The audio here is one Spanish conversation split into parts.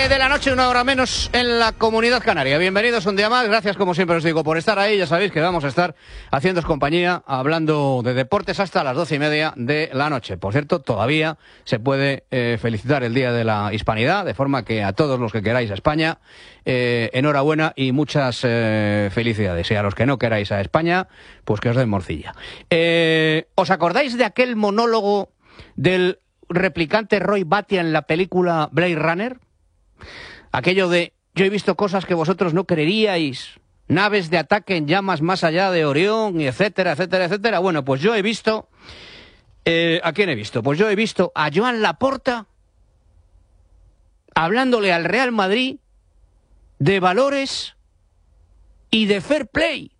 de la noche, 1 hora menos en la Comunidad Canaria. Bienvenidos un día más, gracias como siempre os digo por estar ahí. Ya sabéis que vamos a estar haciéndoos compañía, hablando de deportes hasta las 12:30 de la noche. Por cierto, todavía se puede felicitar el Día de la Hispanidad, de forma que a todos los que queráis a España, enhorabuena y muchas felicidades. Y a los que no queráis a España, pues que os den morcilla. ¿Os acordáis de aquel monólogo del replicante Roy Batty en la película Blade Runner? Aquello de, yo he visto cosas que vosotros no creeríais, naves de ataque en llamas más allá de Orión, y etcétera, etcétera, etcétera. Bueno, pues yo he visto... ¿a quién he visto? Pues yo he visto a Joan Laporta hablándole al Real Madrid de valores y de fair play.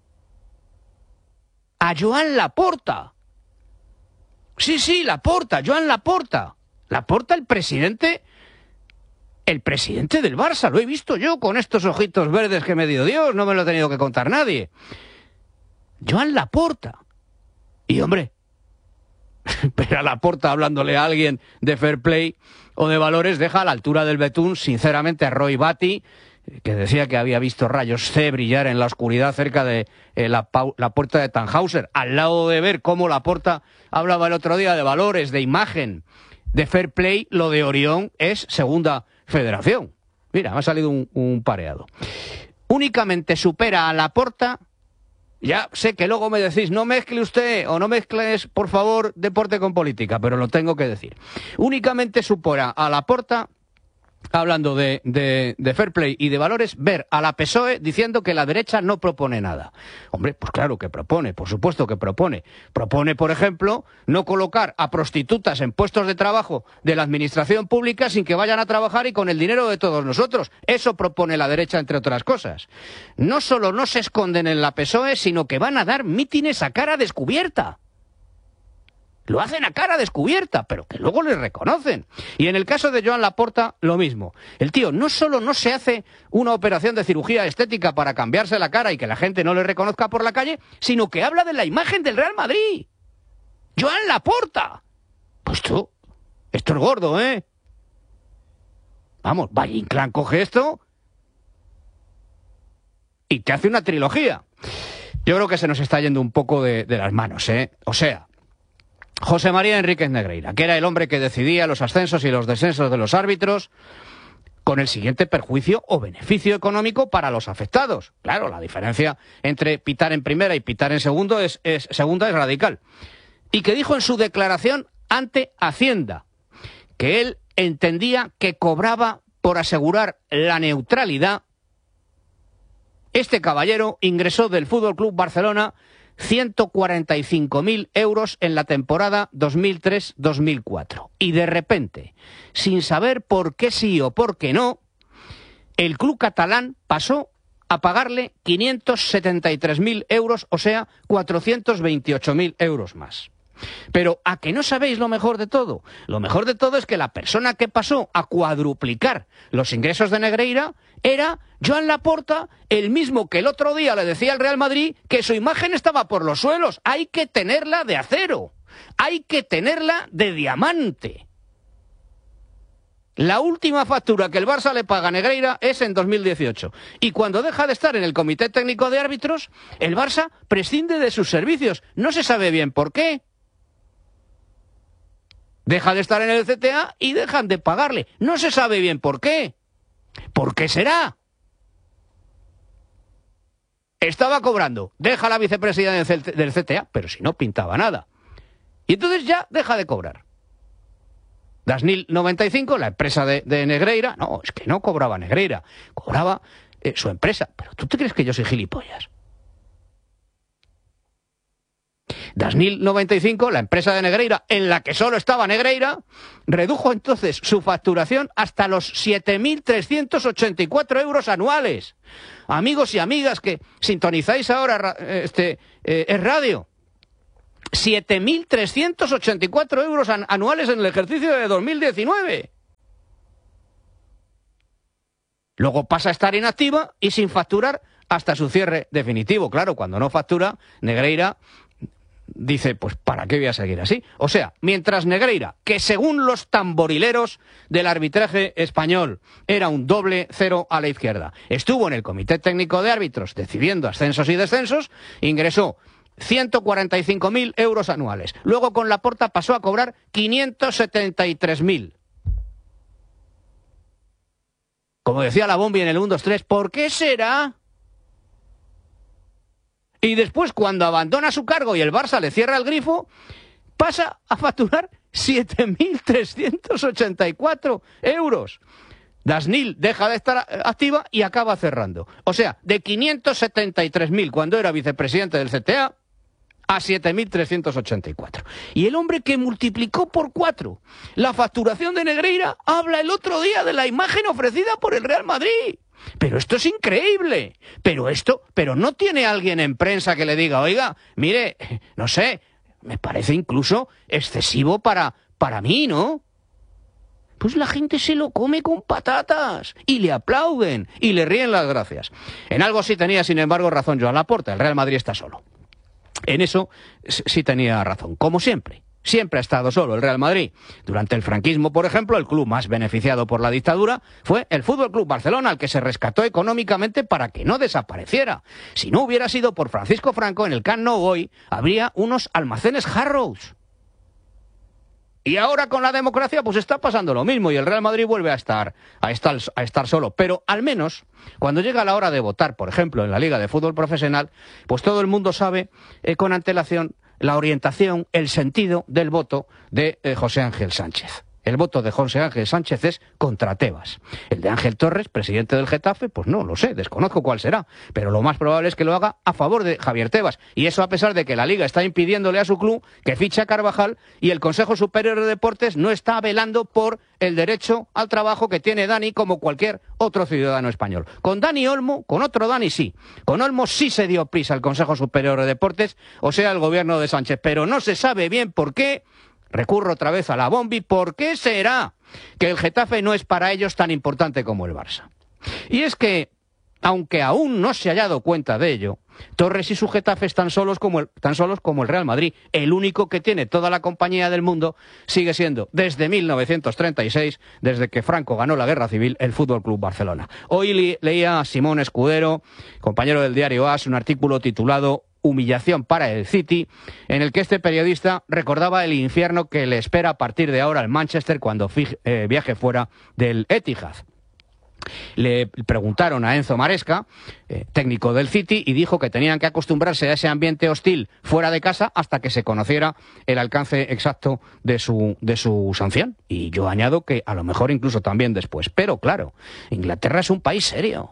A Joan Laporta. Sí, Laporta, Joan Laporta. Laporta, el presidente del Barça. Lo he visto yo con estos ojitos verdes que me dio Dios. No me lo ha tenido que contar nadie. Joan Laporta. Y hombre, pero a Laporta hablándole a alguien de fair play o de valores deja a la altura del betún, sinceramente, a Roy Batty, que decía que había visto rayos C brillar en la oscuridad cerca de la puerta de Tannhauser, al lado de ver cómo Laporta hablaba el otro día de valores, de imagen, de fair play. Lo de Orión es segunda federación. Mira, me ha salido un pareado. Únicamente supera a Laporta. Ya sé que luego me decís, no mezcle usted, o no mezcles, por favor, deporte con política, pero lo tengo que decir. Únicamente supera a Laporta, hablando de fair play y de valores, ver a la PSOE diciendo que la derecha no propone nada. Hombre, pues claro que propone, por supuesto que propone. Propone, por ejemplo, no colocar a prostitutas en puestos de trabajo de la administración pública sin que vayan a trabajar y con el dinero de todos nosotros. Eso propone la derecha, entre otras cosas. No solo no se esconden en la PSOE, sino que van a dar mítines a cara descubierta. Lo hacen a cara descubierta, pero que luego les reconocen. Y en el caso de Joan Laporta, lo mismo. El tío no solo no se hace una operación de cirugía estética para cambiarse la cara y que la gente no le reconozca por la calle, sino que habla de la imagen del Real Madrid. ¡Joan Laporta! Pues esto es gordo, ¿eh? Vamos, Valle Inclán coge esto y te hace una trilogía. Yo creo que se nos está yendo un poco de las manos, ¿eh? O sea, José María Enríquez Negreira, que era el hombre que decidía los ascensos y los descensos de los árbitros, con el siguiente perjuicio o beneficio económico para los afectados. Claro, la diferencia entre pitar en primera y pitar en segunda es radical. Y que dijo en su declaración ante Hacienda que él entendía que cobraba por asegurar la neutralidad. Este caballero ingresó del Fútbol Club Barcelona 145.000 euros en la temporada 2003-2004. Y de repente, sin saber por qué sí o por qué no, el club catalán pasó a pagarle 573.000 euros, o sea, 428.000 euros más. Pero ¿a que no sabéis lo mejor de todo? Lo mejor de todo es que la persona que pasó a cuadruplicar los ingresos de Negreira era Joan Laporta, el mismo que el otro día le decía al Real Madrid que su imagen estaba por los suelos. Hay que tenerla de acero, hay que tenerla de diamante. La última factura que el Barça le paga a Negreira es en 2018. Y cuando deja de estar en el Comité Técnico de Árbitros, el Barça prescinde de sus servicios. No se sabe bien por qué. Deja de estar en el CTA y dejan de pagarle. No se sabe bien por qué. ¿Por qué será? Estaba cobrando. Deja la vicepresidencia del CTA, pero si no pintaba nada. Y entonces ya deja de cobrar. Dasnil 95, la empresa de Negreira, no, es que no cobraba Negreira, cobraba su empresa. ¿Pero tú te crees que yo soy gilipollas? Dasnil 95, la empresa de Negreira, en la que solo estaba Negreira, redujo entonces su facturación hasta los 7.384 euros anuales. Amigos y amigas que sintonizáis ahora es radio, 7.384 euros anuales en el ejercicio de 2019. Luego pasa a estar inactiva y sin facturar hasta su cierre definitivo. Claro, cuando no factura, Negreira dice, pues ¿para qué voy a seguir así? O sea, mientras Negreira, que según los tamborileros del arbitraje español era un doble cero a la izquierda, estuvo en el Comité Técnico de Árbitros decidiendo ascensos y descensos, ingresó 145.000 euros anuales. Luego con Laporta pasó a cobrar 573.000. Como decía la Bombi en el 1, 2, 3, ¿por qué será? Y después, cuando abandona su cargo y el Barça le cierra el grifo, pasa a facturar 7.384 euros. Dasnil deja de estar activa y acaba cerrando. O sea, de 573.000 cuando era vicepresidente del CTA a 7.384. Y el hombre que multiplicó por 4 la facturación de Negreira habla el otro día de la imagen ofrecida por el Real Madrid. Pero esto es increíble. Pero no tiene alguien en prensa que le diga, oiga, mire, no sé, me parece incluso excesivo para mí, ¿no? Pues la gente se lo come con patatas y le aplauden y le ríen las gracias. En algo sí tenía, sin embargo, razón Joan Laporta. El Real Madrid está solo. En eso sí tenía razón, como siempre. Siempre ha estado solo el Real Madrid. Durante el franquismo, por ejemplo, el club más beneficiado por la dictadura fue el Fútbol Club Barcelona, al que se rescató económicamente para que no desapareciera. Si no hubiera sido por Francisco Franco, en el Camp Nou hoy habría unos almacenes Harrods. Y ahora con la democracia pues está pasando lo mismo y el Real Madrid vuelve a estar solo. Pero al menos cuando llega la hora de votar, por ejemplo, en la Liga de Fútbol Profesional, pues todo el mundo sabe con antelación la orientación, el sentido del voto de José Ángel Sánchez. El voto de José Ángel Sánchez es contra Tebas. El de Ángel Torres, presidente del Getafe, pues no lo sé, desconozco cuál será. Pero lo más probable es que lo haga a favor de Javier Tebas. Y eso a pesar de que la Liga está impidiéndole a su club que fiche a Carvajal y el Consejo Superior de Deportes no está velando por el derecho al trabajo que tiene Dani como cualquier otro ciudadano español. Con Dani Olmo, con otro Dani sí. Con Olmo sí se dio prisa al Consejo Superior de Deportes, o sea, el gobierno de Sánchez. Pero no se sabe bien por qué. Recurro otra vez a la Bombi. ¿Por qué será que el Getafe no es para ellos tan importante como el Barça? Y es que, aunque aún no se haya dado cuenta de ello, Torres y su Getafe están solos como el Real Madrid. El único que tiene toda la compañía del mundo sigue siendo, desde 1936, desde que Franco ganó la Guerra Civil, el Fútbol Club Barcelona. Hoy leía a Simón Escudero, compañero del diario AS, un artículo titulado Humillación para el City, en el que este periodista recordaba el infierno que le espera a partir de ahora al Manchester cuando viaje fuera del Etihad. Le preguntaron a Enzo Maresca, técnico del City, y dijo que tenían que acostumbrarse a ese ambiente hostil fuera de casa hasta que se conociera el alcance exacto de su sanción. Y yo añado que a lo mejor incluso también después. Pero claro, Inglaterra es un país serio.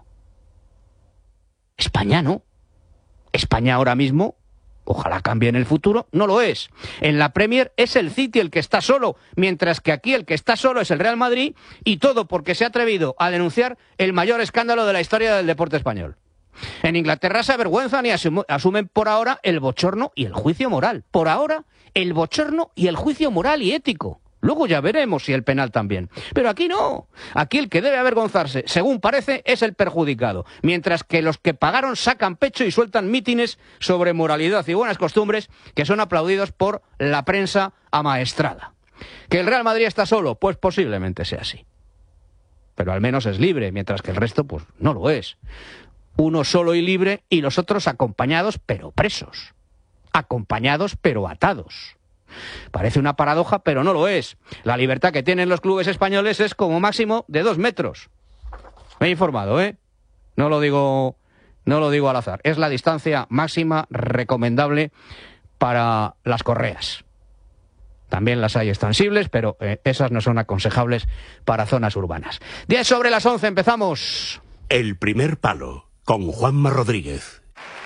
España no. España ahora mismo, ojalá cambie en el futuro, no lo es. En la Premier es el City el que está solo, mientras que aquí el que está solo es el Real Madrid, y todo porque se ha atrevido a denunciar el mayor escándalo de la historia del deporte español. En Inglaterra se avergüenzan y asumen por ahora el bochorno y el juicio moral. Por ahora, el bochorno y el juicio moral y ético. Luego ya veremos si el penal también. Pero aquí no. Aquí el que debe avergonzarse, según parece, es el perjudicado. Mientras que los que pagaron sacan pecho y sueltan mítines sobre moralidad y buenas costumbres que son aplaudidos por la prensa amaestrada. ¿Que el Real Madrid está solo? Pues posiblemente sea así. Pero al menos es libre, mientras que el resto pues no lo es. Uno solo y libre y los otros acompañados pero presos. Acompañados pero atados. Parece una paradoja, pero no lo es. La libertad que tienen los clubes españoles es como máximo de 2 metros. Me he informado, ¿eh? No lo digo al azar. Es la distancia máxima recomendable para las correas. También las hay extensibles, pero esas no son aconsejables para zonas urbanas. 10 sobre las 11, empezamos. El primer palo, con Juanma Rodríguez.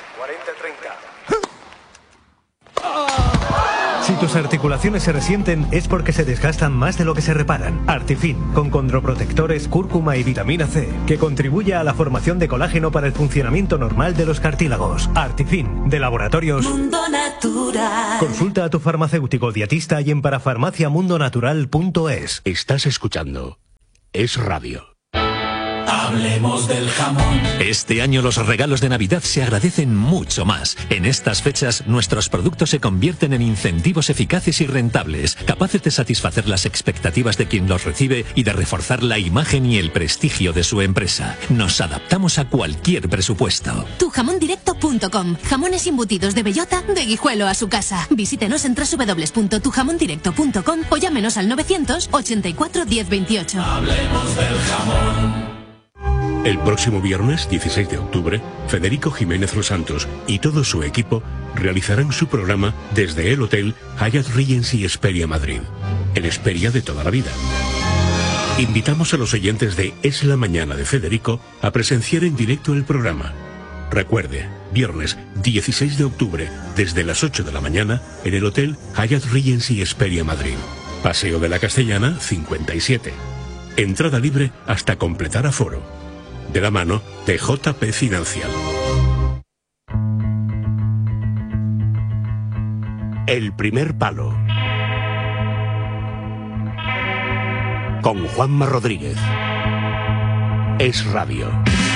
40-30. Si tus articulaciones se resienten es porque se desgastan más de lo que se reparan. Artifin, con condroprotectores, cúrcuma y vitamina C, que contribuye a la formación de colágeno para el funcionamiento normal de los cartílagos. Artifin, de Laboratorios Mundo Natural. Consulta a tu farmacéutico dietista y en parafarmaciamundonatural.es. Estás escuchando Es Radio. Hablemos del jamón. Este año los regalos de Navidad se agradecen mucho más. En estas fechas, nuestros productos se convierten en incentivos eficaces y rentables, capaces de satisfacer las expectativas de quien los recibe y de reforzar la imagen y el prestigio de su empresa. Nos adaptamos a cualquier presupuesto. Tujamondirecto.com. Jamones embutidos de bellota, de Guijuelo a su casa. Visítenos en www.tujamondirecto.com o llámenos al 984 1028. Hablemos del jamón. El próximo viernes 16 de octubre, Federico Jiménez Los Santos y todo su equipo realizarán su programa desde el Hotel Hyatt Regency Hesperia Madrid, el Hesperia de toda la vida. Invitamos a los oyentes de Es la Mañana de Federico a presenciar en directo el programa. Recuerde, viernes 16 de octubre, desde las 8 de la mañana, en el Hotel Hyatt Regency Hesperia Madrid. Paseo de la Castellana, 57. Entrada libre hasta completar aforo. De la mano de JP Financial. El primer palo. Con Juanma Rodríguez. Es Radio.